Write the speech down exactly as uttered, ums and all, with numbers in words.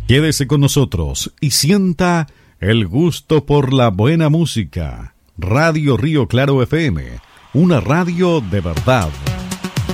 Quédese con nosotros y sienta el gusto por la buena música. Radio Río Claro F M, una radio de verdad.